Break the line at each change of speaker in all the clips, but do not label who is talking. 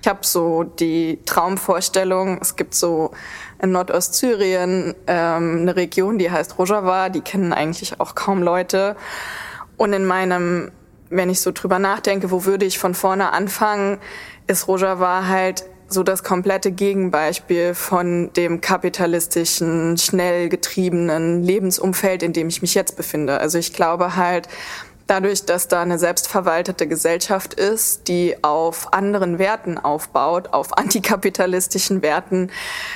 Ich habe so die Traumvorstellung, es gibt so in Nordostsyrien eine Region, die heißt Rojava, die kennen eigentlich auch kaum Leute. Und wenn ich so drüber nachdenke, wo würde ich von vorne anfangen, ist Rojava halt so das komplette Gegenbeispiel von dem kapitalistischen, schnell getriebenen Lebensumfeld, in dem ich mich jetzt befinde. Also ich glaube halt, dadurch, dass da eine selbstverwaltete Gesellschaft ist, die auf anderen Werten aufbaut, auf antikapitalistischen Werten,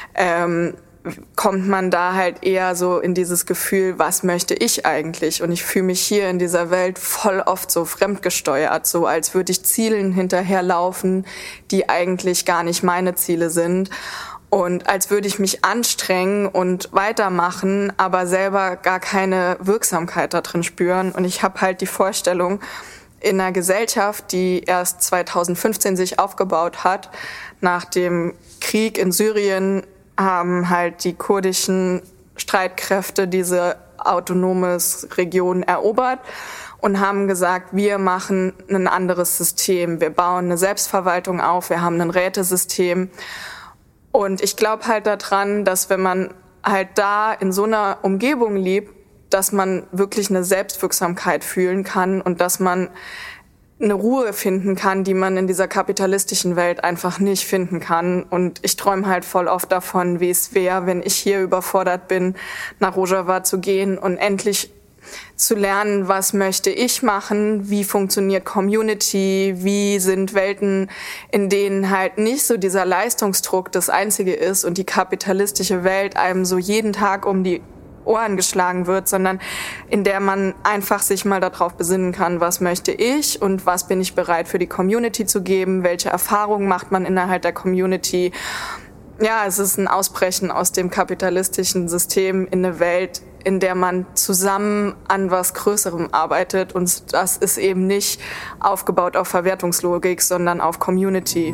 kommt man da halt eher so in dieses Gefühl, was möchte ich eigentlich? Und ich fühle mich hier in dieser Welt voll oft so fremdgesteuert, so als würde ich Zielen hinterherlaufen, die eigentlich gar nicht meine Ziele sind. Und als würde ich mich anstrengen und weitermachen, aber selber gar keine Wirksamkeit da drin spüren. Und ich habe halt die Vorstellung, in einer Gesellschaft, die erst 2015 sich aufgebaut hat, nach dem Krieg in Syrien, haben halt die kurdischen Streitkräfte diese autonome Region erobert und haben gesagt, wir machen ein anderes System. Wir bauen eine Selbstverwaltung auf, wir haben ein Rätesystem. Und ich glaube halt daran, dass wenn man halt da in so einer Umgebung lebt, dass man wirklich eine Selbstwirksamkeit fühlen kann und dass man eine Ruhe finden kann, die man in dieser kapitalistischen Welt einfach nicht finden kann. Und ich träume halt voll oft davon, wie es wäre, wenn ich hier überfordert bin, nach Rojava zu gehen und endlich zu lernen, was möchte ich machen, wie funktioniert Community, wie sind Welten, in denen halt nicht so dieser Leistungsdruck das Einzige ist und die kapitalistische Welt einem so jeden Tag um die Ohren geschlagen wird, sondern in der man einfach sich mal darauf besinnen kann, was möchte ich und was bin ich bereit für die Community zu geben, welche Erfahrungen macht man innerhalb der Community. Ja, es ist ein Ausbrechen aus dem kapitalistischen System in eine Welt, in der man zusammen an was Größerem arbeitet und das ist eben nicht aufgebaut auf Verwertungslogik, sondern auf Community.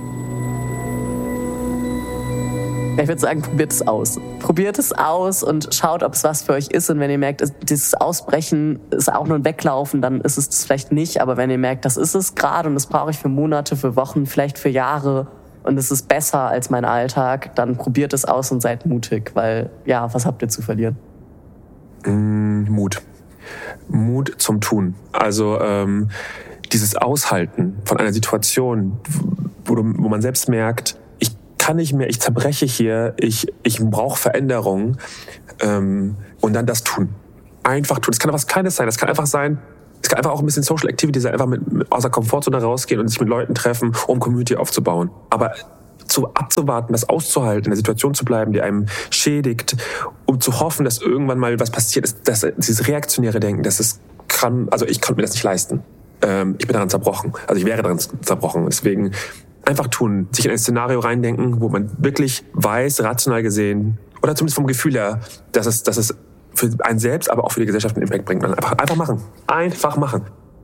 Ich würde sagen, probiert es aus. Probiert es aus und schaut, ob es was für euch ist. Und wenn ihr merkt, dieses Ausbrechen ist auch nur ein Weglaufen, dann ist es das vielleicht nicht. Aber wenn ihr merkt, das ist es gerade und das brauche ich für Monate, für Wochen, vielleicht für Jahre und es ist besser als mein Alltag, dann probiert es aus und seid mutig. Weil, ja, was habt ihr zu verlieren?
Mut. Mut zum Tun. Also dieses Aushalten von einer Situation, wo man selbst merkt, kann nicht mehr, ich zerbreche hier, ich brauche Veränderung und dann das tun. Einfach tun. Es kann was Kleines sein, es kann einfach sein, es kann einfach auch ein bisschen Social Activity sein, einfach aus der Komfortzone rausgehen und sich mit Leuten treffen, um Community aufzubauen. Aber abzuwarten, das auszuhalten, in der Situation zu bleiben, die einem schädigt, um zu hoffen, dass irgendwann mal was passiert ist, dieses reaktionäre Denken, ich konnte mir das nicht leisten. Ich bin daran zerbrochen. Also ich wäre daran zerbrochen. Deswegen einfach tun, sich in ein Szenario reindenken, wo man wirklich weiß, rational gesehen, oder zumindest vom Gefühl her, dass es für einen selbst, aber auch für die Gesellschaft einen Impact bringt. Einfach machen. Einfach machen.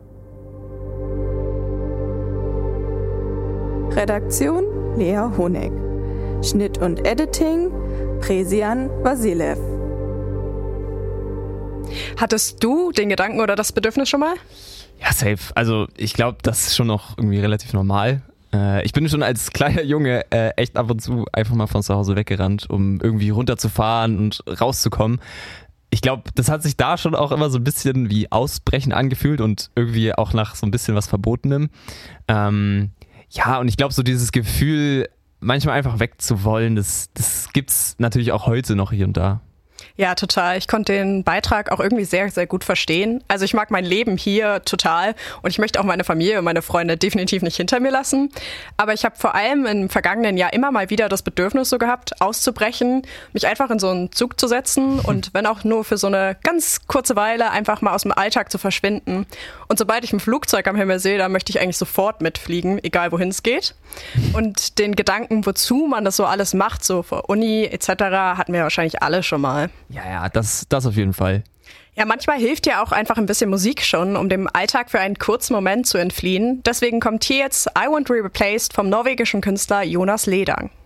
Redaktion Lea Honeck. Schnitt und Editing Presian Vasilev.
Hattest du den Gedanken oder das Bedürfnis schon mal?
Ja, safe. Also ich glaube, das ist schon noch irgendwie relativ normal. Ich bin schon als kleiner Junge echt ab und zu einfach mal von zu Hause weggerannt, um irgendwie runterzufahren und rauszukommen. Ich glaube, das hat sich da schon auch immer so ein bisschen wie Ausbrechen angefühlt und irgendwie auch nach so ein bisschen was Verbotenem. Ja, und ich glaube, so dieses Gefühl, manchmal einfach wegzuwollen, das gibt's natürlich auch heute noch hier und da.
Ja, total. Ich konnte den Beitrag auch irgendwie sehr, sehr gut verstehen. Also ich mag mein Leben hier total und ich möchte auch meine Familie und meine Freunde definitiv nicht hinter mir lassen. Aber ich habe vor allem im vergangenen Jahr immer mal wieder das Bedürfnis so gehabt, auszubrechen, mich einfach in so einen Zug zu setzen und wenn auch nur für so eine ganz kurze Weile einfach mal aus dem Alltag zu verschwinden. Und sobald ich ein Flugzeug am Himmel sehe, dann möchte ich eigentlich sofort mitfliegen, egal wohin es geht. Und den Gedanken, wozu man das so alles macht, so für Uni etc., hatten wir wahrscheinlich alle schon mal.
Ja, das auf jeden Fall.
Ja, manchmal hilft ja auch einfach ein bisschen Musik schon, um dem Alltag für einen kurzen Moment zu entfliehen. Deswegen kommt hier jetzt I Want to Be Replaced vom norwegischen Künstler Jonas Ledang.